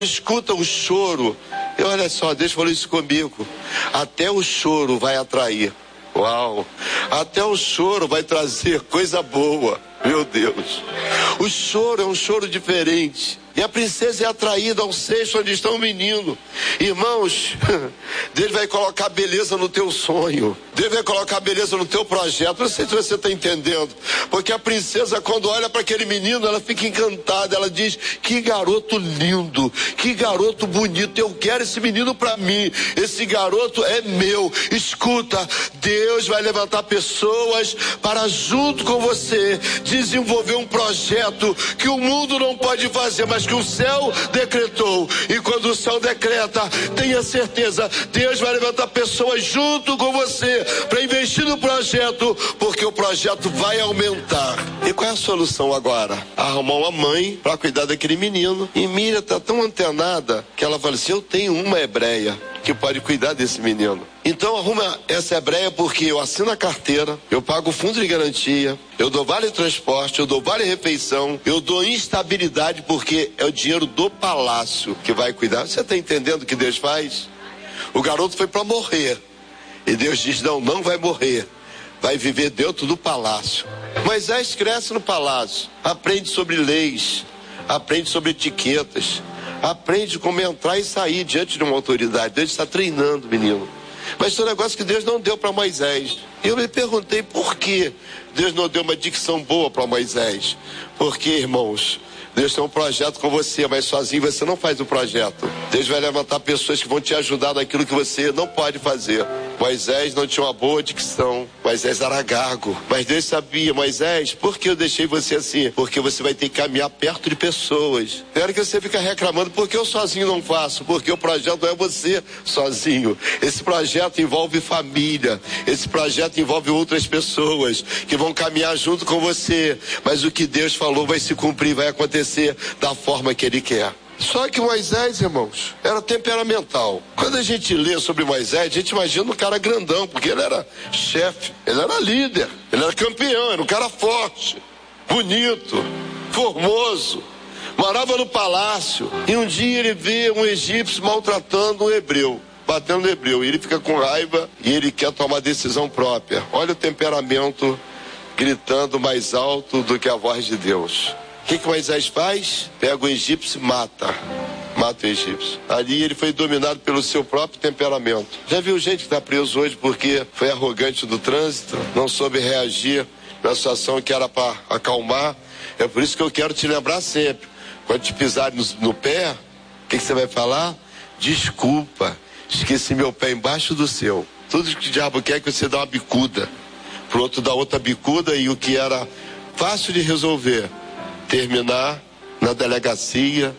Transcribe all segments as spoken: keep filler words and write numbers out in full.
escuta o choro, e olha só, Deus falou isso comigo, até o choro vai atrair. Uau, até o choro vai trazer coisa boa, meu Deus. O choro é um choro diferente. E a princesa é atraída ao cesto onde está o menino. Irmãos, Deus vai colocar beleza no teu sonho. Deus vai colocar beleza no teu projeto. Não sei se você está entendendo. Porque a princesa, quando olha para aquele menino, ela fica encantada. Ela diz, que garoto lindo, que garoto bonito. Eu quero esse menino para mim. Esse garoto é meu. Escuta, Deus vai levantar pessoas para, junto com você, desenvolver um projeto que o mundo não pode fazer, mas que o céu decretou. E quando o céu decreta, tenha certeza, Deus vai levantar pessoas junto com você para investir no projeto, porque o projeto vai aumentar. E qual é a solução agora? Arrumar uma mãe para cuidar daquele menino. E Miriam está tão antenada que ela fala assim, eu tenho uma hebreia que pode cuidar desse menino. Então arruma essa hebreia, porque eu assino a carteira, eu pago o fundo de garantia, eu dou vale transporte, eu dou vale refeição, eu dou instabilidade, porque é o dinheiro do palácio que vai cuidar. Você está entendendo o que Deus faz? O garoto foi para morrer, e Deus diz, não, não vai morrer, vai viver dentro do palácio. Moisés cresce no palácio, aprende sobre leis, aprende sobre etiquetas, aprende como entrar e sair diante de uma autoridade. Deus está treinando o menino. Mas é um negócio que Deus não deu para Moisés. E eu me perguntei por que Deus não deu uma dicção boa para Moisés. Porque, irmãos, Deus tem um projeto com você, mas sozinho você não faz o projeto. Deus vai levantar pessoas que vão te ajudar naquilo que você não pode fazer. Moisés não tinha uma boa dicção. Moisés era gago. Mas Deus sabia, Moisés, por que eu deixei você assim? Porque você vai ter que caminhar perto de pessoas. Quero que você fique reclamando, porque eu sozinho não faço. Porque o projeto não é você sozinho. Esse projeto envolve família. Esse projeto envolve outras pessoas que vão caminhar junto com você. Mas o que Deus falou vai se cumprir, vai acontecer da forma que Ele quer. Só que Moisés, irmãos, era temperamental. Quando a gente lê sobre Moisés, a gente imagina um cara grandão, porque ele era chefe, ele era líder, ele era campeão, era um cara forte, bonito, formoso, morava no palácio. E um dia ele vê um egípcio maltratando um hebreu, batendo no hebreu, e ele fica com raiva e ele quer tomar decisão própria. Olha o temperamento gritando mais alto do que a voz de Deus. O que que Moisés faz? Pega o egípcio e mata. Mata o egípcio. Ali ele foi dominado pelo seu próprio temperamento. Já viu gente que está preso hoje porque foi arrogante do trânsito, não soube reagir na situação que era para acalmar? É por isso que eu quero te lembrar sempre. Quando te pisar no, no pé, o que que você vai falar? Desculpa, esqueci meu pé embaixo do seu. Tudo que o diabo quer é que você dá uma bicuda, pro outro dá outra bicuda, e o que era fácil de resolver, terminar na delegacia,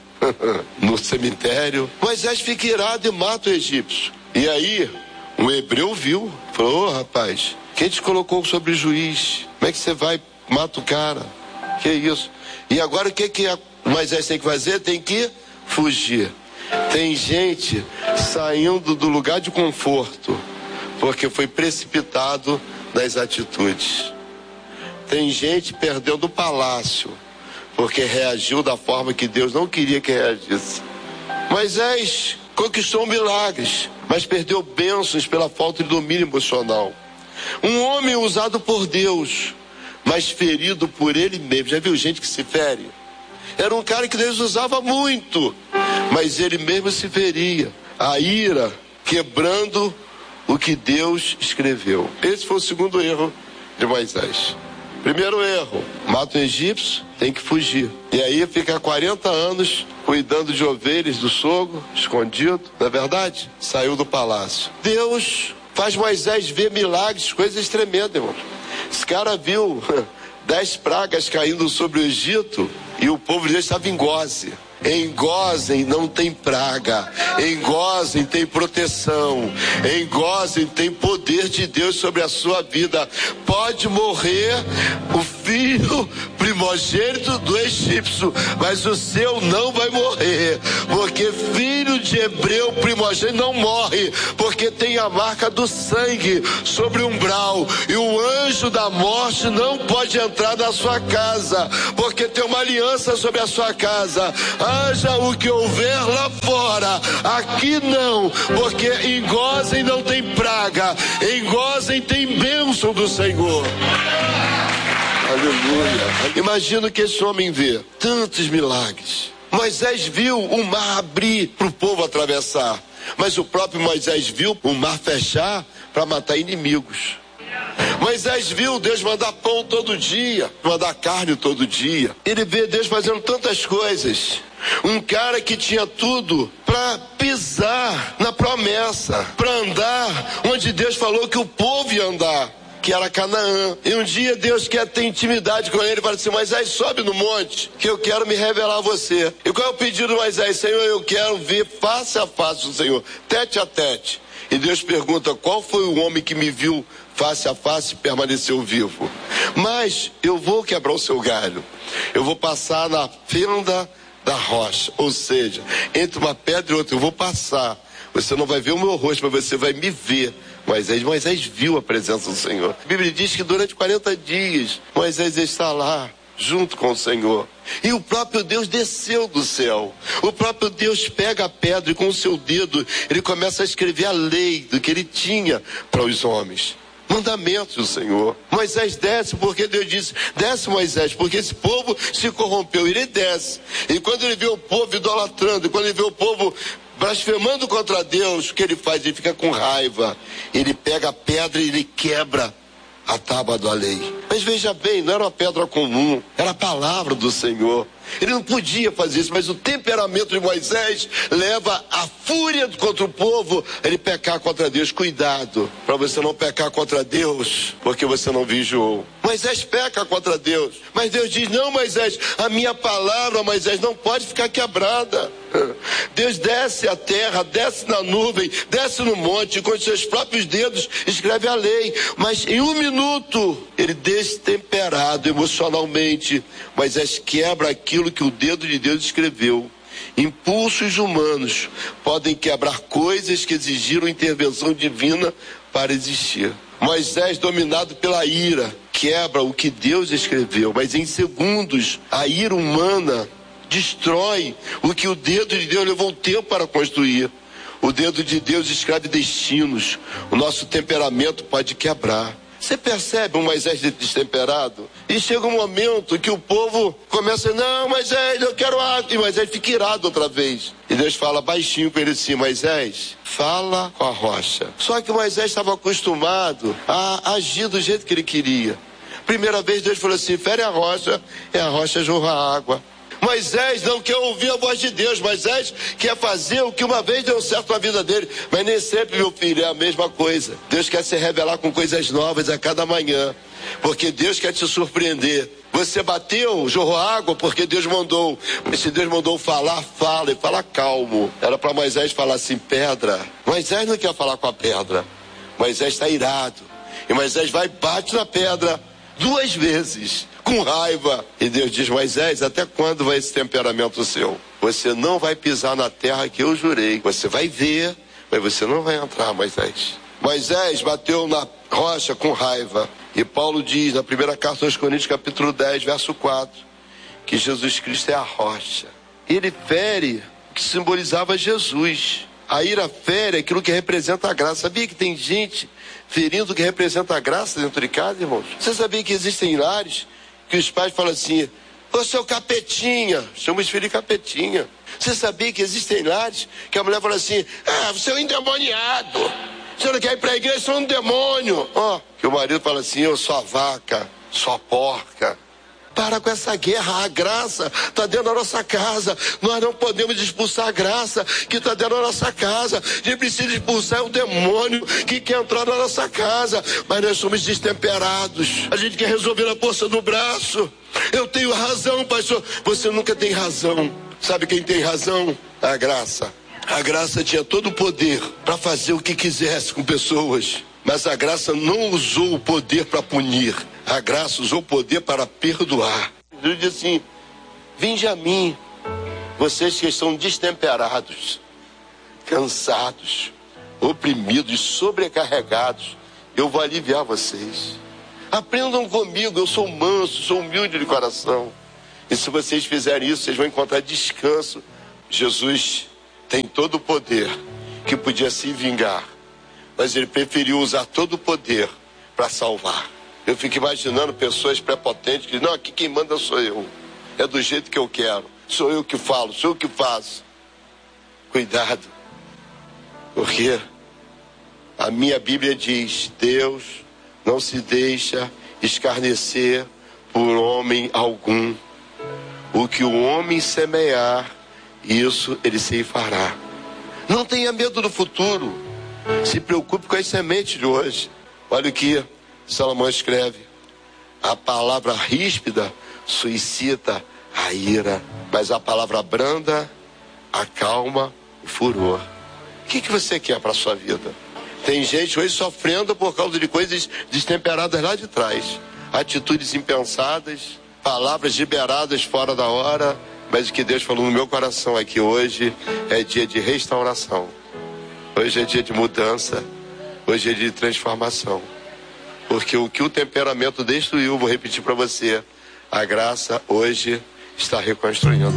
no cemitério. Moisés fica irado e mata o egípcio. E aí, um hebreu viu, falou, ô oh, rapaz, quem te colocou sobre juiz? Como é que você vai, mata o cara? Que isso? E agora o que que Moisés tem que fazer? Tem que fugir. Tem gente saindo do lugar de conforto, porque foi precipitado nas atitudes. Tem gente perdendo o palácio, porque reagiu da forma que Deus não queria que reagisse. Moisés conquistou milagres, mas perdeu bênçãos pela falta de domínio emocional. Um homem usado por Deus, mas ferido por ele mesmo. Já viu gente que se fere? Era um cara que Deus usava muito, mas ele mesmo se feria. A ira quebrando o que Deus escreveu. Esse foi o segundo erro de Moisés. Primeiro erro, mata o egípcio, tem que fugir. E aí fica quarenta anos cuidando de ovelhas do sogro, escondido. Não é verdade? Saiu do palácio. Deus faz Moisés ver milagres, coisas tremendas, irmão. Esse cara viu dez pragas caindo sobre o Egito e o povo de Deus estava em Gósen. Em Gósen não tem praga, em Gósen tem proteção, em Gósen tem poder de Deus sobre a sua vida. Pode morrer o filho primogênito do egípcio, mas o seu não vai morrer, porque filho de de hebreu primogênito não morre, porque tem a marca do sangue sobre o umbral, e o anjo da morte não pode entrar na sua casa, porque tem uma aliança sobre a sua casa. Haja o que houver lá fora, aqui não, porque em Gósen não tem praga, em Gósen tem bênção do Senhor. Aleluia. Imagina que esse homem vê tantos milagres. Moisés viu o mar abrir para o povo atravessar, mas o próprio Moisés viu o mar fechar para matar inimigos. Moisés viu Deus mandar pão todo dia, mandar carne todo dia. Ele vê Deus fazendo tantas coisas. Um cara que tinha tudo para pisar na promessa, para andar onde Deus falou que o povo ia andar, que era Canaã. E um dia Deus quer ter intimidade com ele, fala assim: Moisés, sobe no monte, que eu quero me revelar a você. E qual é o pedido de Moisés? Senhor, eu quero ver face a face do Senhor, tete a tete. E Deus pergunta: qual foi o homem que me viu face a face e permaneceu vivo? Mas eu vou quebrar o seu galho, eu vou passar na fenda da rocha, ou seja, entre uma pedra e outra eu vou passar. Você não vai ver o meu rosto, mas você vai me ver. Moisés, Moisés viu a presença do Senhor. A Bíblia diz que durante quarenta dias Moisés está lá junto com o Senhor. E o próprio Deus desceu do céu. O próprio Deus pega a pedra e com o seu dedo ele começa a escrever a lei do que ele tinha para os homens. Mandamentos do Senhor. Moisés desce porque Deus disse: desce, Moisés, porque esse povo se corrompeu. Ele desce. E quando ele vê o povo idolatrando, e quando ele vê o povo blasfemando contra Deus, o que ele faz? Ele fica com raiva. Ele pega a pedra e ele quebra a tábua da lei. Mas veja bem, não era uma pedra comum, era a palavra do Senhor. Ele não podia fazer isso, mas o temperamento de Moisés leva a fúria contra o povo, ele pecar contra Deus. Cuidado para você não pecar contra Deus, porque você não vigiou. Moisés peca contra Deus, mas Deus diz: não, Moisés, a minha palavra, Moisés, não pode ficar quebrada. Deus desce à terra, desce na nuvem, desce no monte, e com os seus próprios dedos escreve a lei. Mas em um minuto, ele destemperado emocionalmente, Moisés quebra aquilo que o dedo de Deus escreveu. Impulsos humanos podem quebrar coisas que exigiram intervenção divina para existir. Moisés, dominado pela ira, quebra o que Deus escreveu, mas em segundos a ira humana destrói o que o dedo de Deus levou tempo para construir. O dedo de Deus escreve destinos. O nosso temperamento pode quebrar. Você percebe um Moisés destemperado? E chega um momento que o povo começa a: não, Moisés, eu quero água. E Moisés fica irado outra vez. E Deus fala baixinho com ele assim: Moisés, fala com a rocha. Só que Moisés estava acostumado a agir do jeito que ele queria. Primeira vez Deus falou assim: fere a rocha, e a rocha jorra água. Moisés não quer ouvir a voz de Deus. Moisés quer fazer o que uma vez deu certo na vida dele. Mas nem sempre, meu filho, é a mesma coisa. Deus quer se revelar com coisas novas a cada manhã, porque Deus quer te surpreender. Você bateu, jorrou água porque Deus mandou. Mas se Deus mandou falar, fala, e fala calmo. Era para Moisés falar assim: pedra. Moisés não quer falar com a pedra. Moisés está irado. E Moisés vai e bate na pedra duas vezes, com raiva. E Deus diz: Moisés, até quando vai esse temperamento seu? Você não vai pisar na terra que eu jurei. Você vai ver, mas você não vai entrar, Moisés. Moisés bateu na rocha com raiva. E Paulo diz na primeira carta aos Coríntios, capítulo dez, verso quatro, que Jesus Cristo é a rocha. Ele fere o que simbolizava Jesus. A ira fere aquilo que representa a graça. Sabia que tem gente ferindo o que representa a graça dentro de casa, irmãos? Você sabia que existem lares que os pais falam assim: ô seu capetinha, chama os filhos de capetinha. Você sabia que existem lares que a mulher fala assim: ah, você é um endemoniado, você não quer ir para a igreja, você é um demônio. Ó, oh, que o marido fala assim: eu sou a vaca, sou a porca. Para com essa guerra. A graça está dentro da nossa casa. Nós não podemos expulsar a graça que está dentro da nossa casa. A gente precisa expulsar o demônio que quer entrar na nossa casa. Mas nós somos destemperados. A gente quer resolver na força do braço. Eu tenho razão, pastor. Você nunca tem razão. Sabe quem tem razão? A graça. A graça tinha todo o poder para fazer o que quisesse com pessoas. Mas a graça não usou o poder para punir. A graça usou o poder para perdoar. Ele diz assim: vinde a mim, vocês que estão destemperados. cansados, oprimidos, sobrecarregados, eu vou aliviar vocês. Aprendam comigo, eu sou manso, sou humilde de coração. E se vocês fizerem isso, vocês vão encontrar descanso. Jesus tem todo o poder que podia se vingar, mas ele preferiu usar todo o poder para salvar. Eu fico imaginando pessoas prepotentes que dizem, não, aqui quem manda sou eu. É do jeito que eu quero. Sou eu que falo, sou eu que faço. Cuidado. Porque a minha Bíblia diz, Deus não se deixa escarnecer por homem algum. O que o homem semear, isso ele se fará. Não tenha medo do futuro. Se preocupe com as sementes de hoje. Olha o que Salomão escreve. A palavra ríspida suscita a ira, mas a palavra branda acalma o furor. O que, que você quer para a sua vida? Tem gente hoje sofrendo por causa de coisas destemperadas lá de trás. Atitudes impensadas, palavras liberadas fora da hora. Mas o que Deus falou no meu coração é que hoje é dia de restauração. Hoje é dia de mudança. Hoje é dia de transformação. Porque o que o temperamento destruiu, vou repetir para você, a graça hoje está reconstruindo.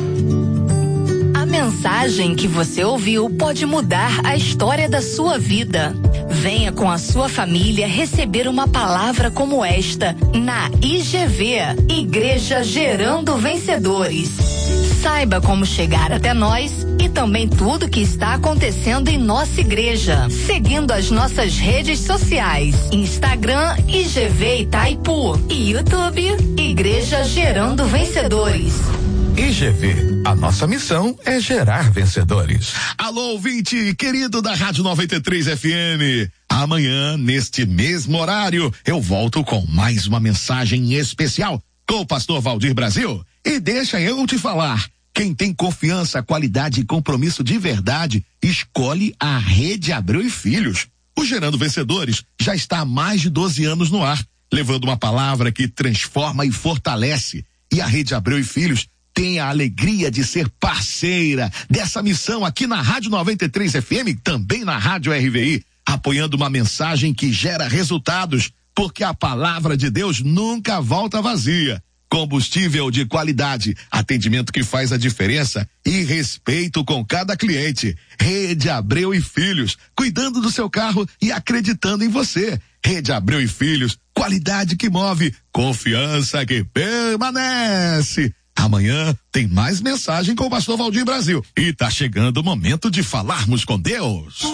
A mensagem que você ouviu pode mudar a história da sua vida. Venha com a sua família receber uma palavra como esta na I G V, Igreja Gerando Vencedores. Saiba como chegar até nós e também tudo que está acontecendo em nossa igreja, seguindo as nossas redes sociais, Instagram I G V Itaipu e YouTube Igreja Gerando Vencedores. I G V, a nossa missão é gerar vencedores. Alô, ouvinte querido da Rádio noventa e três F M. Amanhã, neste mesmo horário, eu volto com mais uma mensagem especial com o pastor Valdir Brasil. E deixa eu te falar, quem tem confiança, qualidade e compromisso de verdade, escolhe a Rede Abreu e Filhos. O Gerando Vencedores já está há mais de doze anos no ar, levando uma palavra que transforma e fortalece. E a Rede Abreu e Filhos tem a alegria de ser parceira dessa missão aqui na Rádio noventa e três F M, também na Rádio R V I, apoiando uma mensagem que gera resultados, porque a palavra de Deus nunca volta vazia. Combustível de qualidade, atendimento que faz a diferença e respeito com cada cliente. Rede Abreu e Filhos, cuidando do seu carro e acreditando em você. Rede Abreu e Filhos, qualidade que move, confiança que permanece. Amanhã tem mais mensagem com o pastor Valdir Brasil. E tá chegando o momento de falarmos com Deus.